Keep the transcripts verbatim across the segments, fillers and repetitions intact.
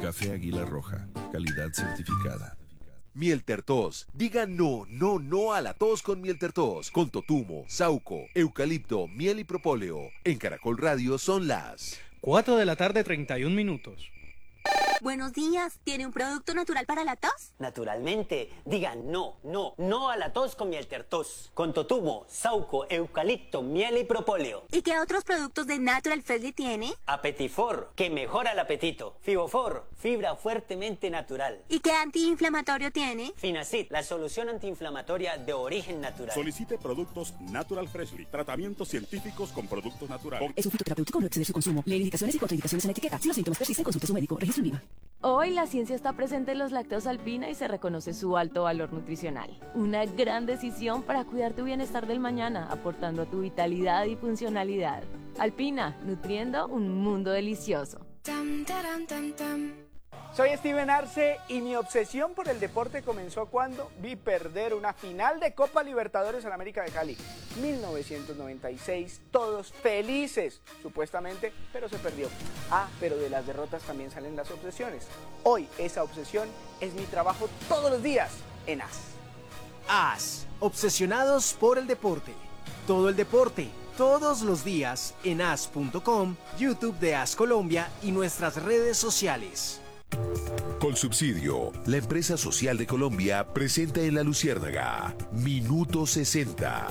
Café Águila Roja, calidad certificada. Miel Tertos. Diga no, no, no a la tos con Miel Tertos. Con totumo, sauco, eucalipto, miel y propóleo. En Caracol Radio son las cuatro de la tarde, treinta y un minutos. Buenos días, ¿tiene un producto natural para la tos? Naturalmente, diga no, no, no a la tos con Miel Tertos. Con totumo, sauco, eucalipto, miel y propóleo. ¿Y qué otros productos de Natural Freshly tiene? Apetifor, que mejora el apetito. Fibofor, fibra fuertemente natural. ¿Y qué antiinflamatorio tiene? Finacid, la solución antiinflamatoria de origen natural. Solicite productos Natural Freshly, tratamientos científicos con productos naturales. Es un fitoterapéutico, no excede su consumo. Lee indicaciones y contraindicaciones en la etiqueta. Si los síntomas persisten, consulte a su médico. Registro en viva. Hoy la ciencia está presente en los lácteos Alpina y se reconoce su alto valor nutricional. Una gran decisión para cuidar tu bienestar del mañana, aportando a tu vitalidad y funcionalidad. Alpina, nutriendo un mundo delicioso. Tam, taram, tam, tam. Soy Steven Arce y mi obsesión por el deporte comenzó cuando vi perder una final de Copa Libertadores en América de Cali. mil novecientos noventa y seis, todos felices, supuestamente, pero se perdió. Ah, pero de las derrotas también salen las obsesiones. Hoy esa obsesión es mi trabajo todos los días en A S. A S, obsesionados por el deporte. Todo el deporte, todos los días en A S punto com, YouTube de A S Colombia y nuestras redes sociales. Colsubsidio, la empresa social de Colombia, presenta en La Luciérnaga Minuto sesenta.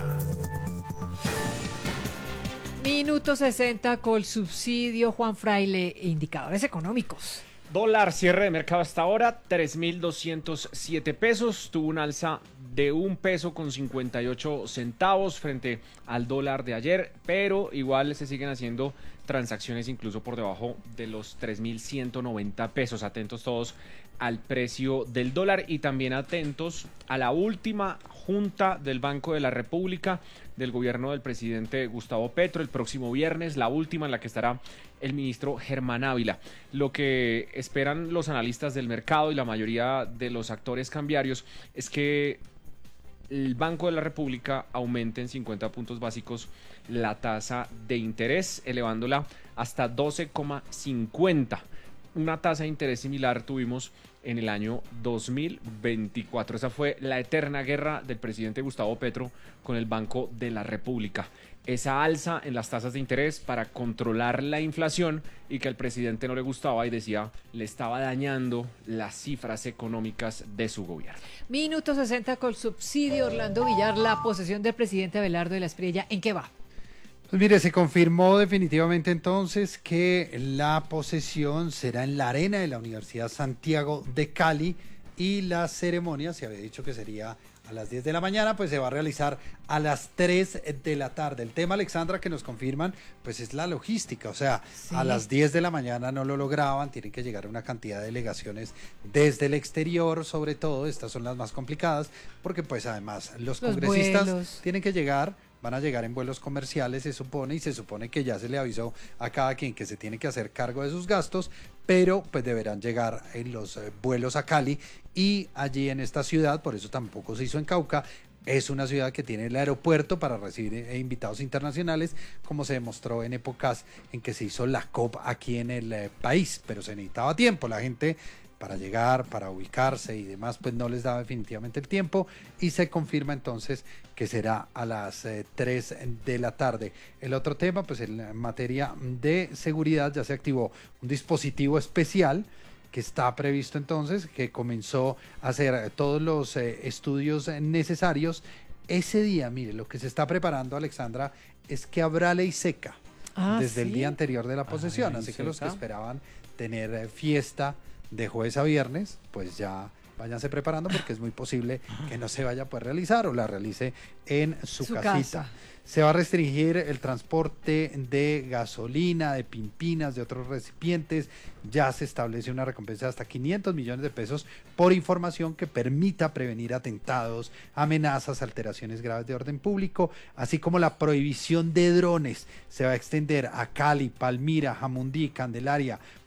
Minuto sesenta, Colsubsidio, Juan Fraile, indicadores económicos. Dólar, cierre de mercado hasta ahora, tres mil doscientos siete pesos, tuvo un alza de un peso con cincuenta y ocho centavos frente al dólar de ayer, pero igual se siguen haciendo transacciones incluso por debajo de los tres mil ciento noventa pesos. Atentos todos al precio del dólar y también atentos a la última junta del Banco de la República del gobierno del presidente Gustavo Petro el próximo viernes, la última en la que estará el ministro Germán Ávila. Lo que esperan los analistas del mercado y la mayoría de los actores cambiarios es que el Banco de la República aumente en cincuenta puntos básicos la tasa de interés, elevándola hasta doce coma cincuenta. Una tasa de interés similar tuvimos en el año dos mil veinticuatro. Esa fue la eterna guerra del presidente Gustavo Petro con el Banco de la República. Esa alza en las tasas de interés para controlar la inflación y que al presidente no le gustaba y decía le estaba dañando las cifras económicas de su gobierno. Minuto sesenta, Colsubsidio, Orlando Villar, la posesión del presidente Abelardo de la Espriella, ¿en qué va? Pues mire, se confirmó definitivamente entonces que la posesión será en la arena de la Universidad Santiago de Cali y la ceremonia, se había dicho que sería a las diez de la mañana, pues se va a realizar a las tres de la tarde. El tema, Alexandra, que nos confirman, pues es la logística, o sea, sí. A las diez de la mañana no lo lograban, tienen que llegar una cantidad de delegaciones desde el exterior, sobre todo, estas son las más complicadas, porque pues además los, los congresistas vuelos. tienen que llegar, van a llegar en vuelos comerciales, se supone, y se supone que ya se le avisó a cada quien que se tiene que hacer cargo de sus gastos, pero pues deberán llegar en los eh, vuelos a Cali y allí en esta ciudad, por eso tampoco se hizo en Cauca. Es una ciudad que tiene el aeropuerto para recibir eh, invitados internacionales, como se demostró en épocas en que se hizo la COP aquí en el eh, país, pero se necesitaba tiempo, la gente para llegar, para ubicarse y demás, pues no les daba definitivamente el tiempo y se confirma entonces que será a las eh, tres de la tarde. El otro tema, pues en materia de seguridad ya se activó un dispositivo especial que está previsto entonces, que comenzó a hacer todos los eh, estudios necesarios. Ese día, mire, lo que se está preparando, Alexandra, es que habrá ley seca ah, desde ¿sí? el día anterior de la posesión, ah, así que seca. Los que esperaban tener eh, fiesta de jueves a viernes, pues ya váyanse preparando porque es muy posible que no se vaya a poder realizar o la realice en su, su casita. Casa. Se va a restringir el transporte de gasolina, de pimpinas, de otros recipientes. Ya se establece una recompensa de hasta quinientos millones de pesos por información que permita prevenir atentados, amenazas, alteraciones graves de orden público, así como la prohibición de drones. Se va a extender a Cali, Palmira, Jamundí, Candelaria,